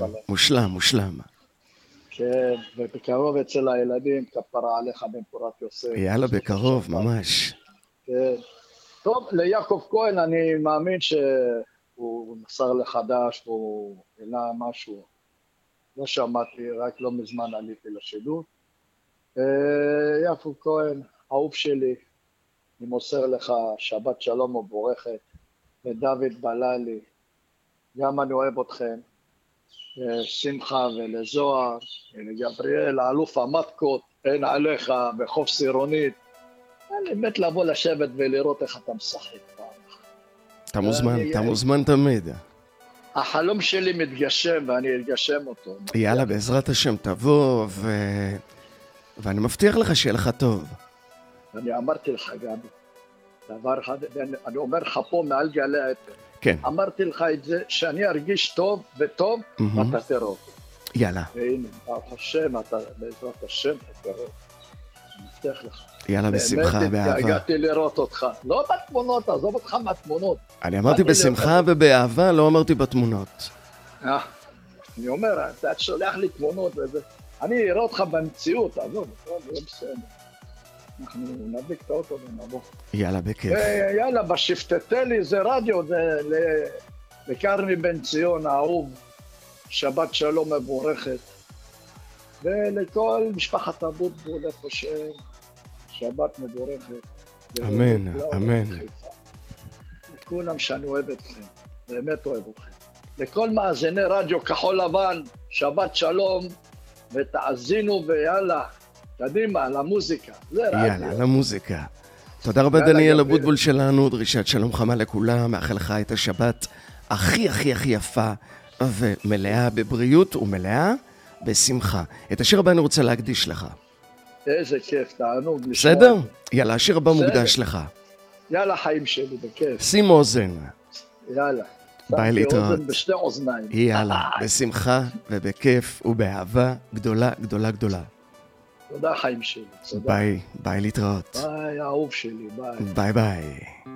מושלם, מושלם. כן, ובקרוב אצל הילדים, כפרה עליך בן פורת יוסף. יאללה, בקרוב, ממש. כן. טוב, ליעקב כהן אני מאמין שהוא נסר לחדש, והוא העלה משהו. לא שמעתי, רק לא מזמן עליתי לשידור. יעקב כהן, אהוב שלי, אני מוסר לך שבת שלום ובורכת, ודוד בללי, גם אני אוהב אתכם, שמחה ולזוהר, לגבריאל, האלוף המטקות, אין עליך, בחוף סירונית. אני מת לבוא לשבת ולראות איך אתה משחק. אתה מוזמן תמיד. החלום שלי מתגשם ואני אתגשם אותו. יאללה, בעזרת השם תבוא, ואני מבטיח לך שיהיה לך טוב. אני אמרתי לך גם, דבר אחד, אני אומר לך פה מעל גלי האתר. כן. אמרתי לך את זה, שאני ארגיש טוב וטוב, ואתה תראה. יאללה. והנה, השם, אתה בעזרת השם, אתה תראה. אני מבטיח לך. יאללה, בשמחה, באהבה. באמת הגעתי לראות אותך. לא בתמונות, עזוב אותך מהתמונות. אני אמרתי בשמחה ובאהבה, לא אמרתי בתמונות. אני אומר, אתה שולח לי תמונות וזה. אני אראה אותך במציאות, עזוב, זה בסדר. אנחנו נדליק את האוטו ונבוא. יאללה, בכיף. יאללה, בשפטטלי זה רדיו, זה לקרני בן ציון האהוב, שבת שלום מבורכת. ולכל משפחת אבוטבול איפה שהם, שבת מבורכת. אמן, אמן. לכולם שאני אוהב אתכם, באמת אוהב אתכם. לכל מאזיני רדיו כחול לבן, שבת שלום, ותאזינו ויאללה, קדימה, למוזיקה. יאללה, למוזיקה. תודה רבה דניאל אבוטבול שלנו, דרישת שלום חמה לכולם, מאחל לך את השבת הכי הכי הכי יפה ומלאה בבריאות ומלאה בשמחה. את השיר הבא אני רוצה להקדיש לך. איזה כיף, תענוג. בסדר? יאללה, השיר הבא מוקדש לך. יאללה, חיים שלי, בכיף. שים אוזן. יאללה. ביי להתראות. בשתי אוזניים. יאללה, בשמחה ובכיף ובאהבה גדולה גדולה גדולה. תודה חיים שלי. ביי, ביי להתראות. ביי, אהוב שלי, ביי. ביי ביי.